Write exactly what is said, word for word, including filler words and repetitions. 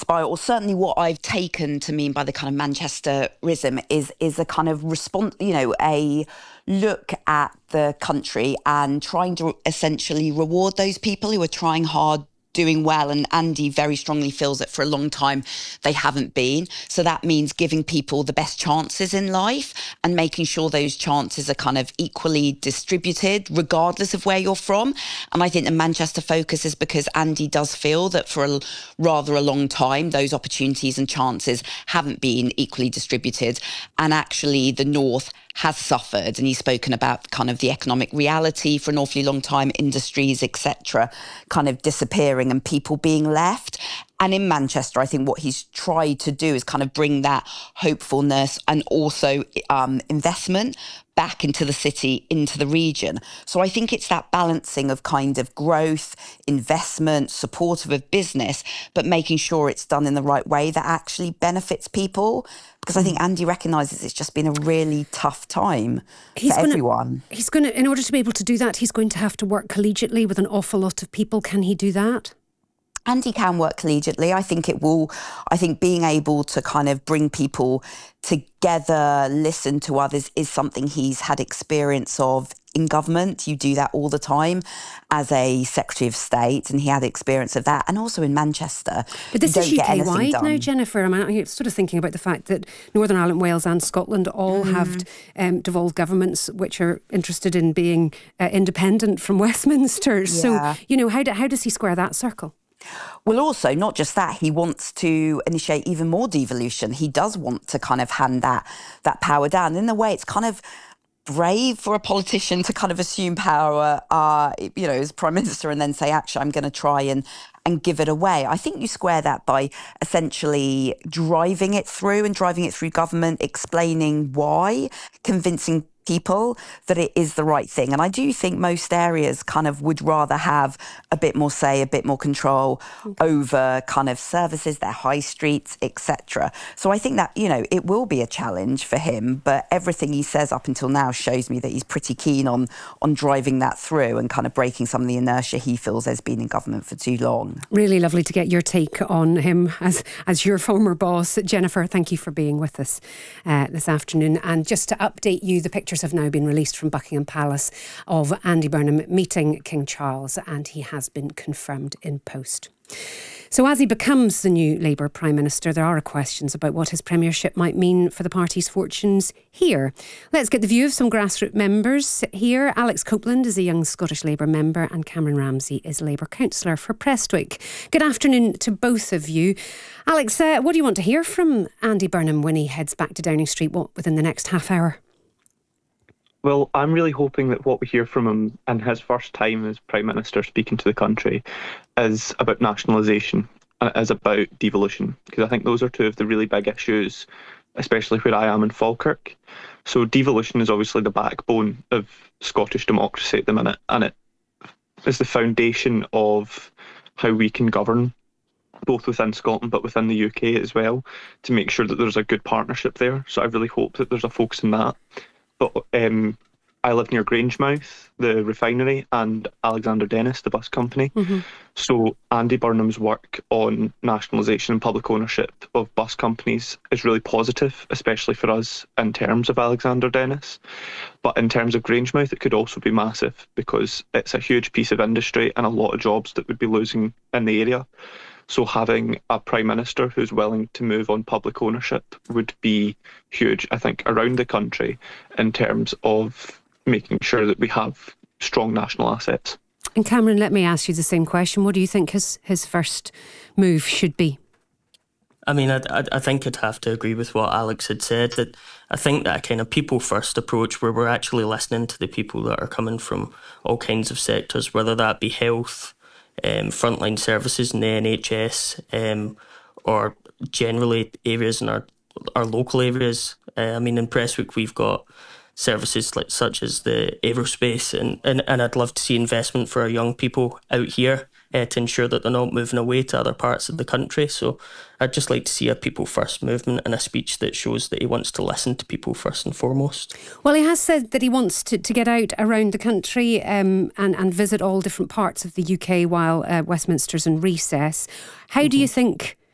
by, or certainly what I've taken to mean by the kind of Manchesterism is is a kind of response, you know, a look at the country and trying to essentially reward those people who are trying hard, doing well, and Andy very strongly feels that for a long time they haven't been. So that means giving people the best chances in life and making sure those chances are kind of equally distributed regardless of where you're from. And I think the Manchester focus is because Andy does feel that for a rather a long time those opportunities and chances haven't been equally distributed, and actually the North has suffered, and he's spoken about kind of the economic reality for an awfully long time, industries, et cetera, kind of disappearing and people being left. And in Manchester, I think what he's tried to do is kind of bring that hopefulness and also um, investment back into the city, into the region. So I think it's that balancing of kind of growth, investment, supportive of business, but making sure it's done in the right way that actually benefits people. Because I think Andy recognises it's just been a really tough time he's for gonna, everyone. He's going to, in order to be able to do that, he's going to have to work collegiately with an awful lot of people. Can he do that? Andy can work collegiately. I think it will, I think being able to kind of bring people together, listen to others is something he's had experience of in government. You do that all the time as a Secretary of State, and he had experience of that, and also in Manchester. But this is U K-wide now, Jennifer. I mean, I'm sort of thinking about the fact that Northern Ireland, Wales and Scotland all mm. have um, devolved governments which are interested in being uh, independent from Westminster. Yeah. So, you know, how, do, how does he square that circle? Well, also, not just that, he wants to initiate even more devolution. He does want to kind of hand that that power down. In a way, it's kind of brave for a politician to kind of assume power, uh, you know, as Prime Minister and then say, actually, I'm going to try and, and give it away. I think you square that by essentially driving it through and driving it through government, explaining why, convincing people that it is the right thing. And I do think most areas kind of would rather have a bit more say, a bit more control okay. over kind of services, their high streets, et cetera. So I think that, you know, it will be a challenge for him, but everything he says up until now shows me that he's pretty keen on on driving that through and kind of breaking some of the inertia he feels has been in government for too long. Really lovely to get your take on him as as your former boss. Jennifer, thank you for being with us uh, this afternoon. And just to update you, the pictures have now been released from Buckingham Palace of Andy Burnham meeting King Charles, and he has been confirmed in post. So as he becomes the new Labour Prime Minister, there are questions about what his premiership might mean for the party's fortunes here. Let's get the view of some grassroots members here. Alex Copeland is a young Scottish Labour member and Cameron Ramsey is Labour councillor for Prestwick. Good afternoon to both of you. Alex, uh, what do you want to hear from Andy Burnham when he heads back to Downing Street what, within the next half hour? Well, I'm really hoping that what we hear from him in his first time as Prime Minister speaking to the country is about nationalisation and it is about devolution, because I think those are two of the really big issues, especially where I am in Falkirk. So devolution is obviously the backbone of Scottish democracy at the minute, and it is the foundation of how we can govern, both within Scotland but within the U K as well, to make sure that there's a good partnership there. So I really hope that there's a focus on that. But um, I live near Grangemouth, the refinery, and Alexander Dennis, the bus company. Mm-hmm. So Andy Burnham's work on nationalisation and public ownership of bus companies is really positive, especially for us in terms of Alexander Dennis. But in terms of Grangemouth, it could also be massive because it's a huge piece of industry and a lot of jobs that would be losing in the area. So having a Prime Minister who's willing to move on public ownership would be huge, I think, around the country in terms of making sure that we have strong national assets. And Cameron, let me ask you the same question. What do you think his, his first move should be? I mean, I, I, I think I'd have to agree with what Alex had said, that I think that kind of people-first approach where we're actually listening to the people that are coming from all kinds of sectors, whether that be health, Um, frontline services in the N H S, um, or generally areas in our our local areas. Uh, I mean, in Prestwick we've got services like such as the aerospace, and, and, and I'd love to see investment for our young people out here uh, to ensure that they're not moving away to other parts of the country. So I'd just like to see a people first movement and a speech that shows that he wants to listen to people first and foremost. Well, he has said that he wants to, to get out around the country um, and, and visit all different parts of the U K while uh, Westminster's in recess. How mm-hmm. do you think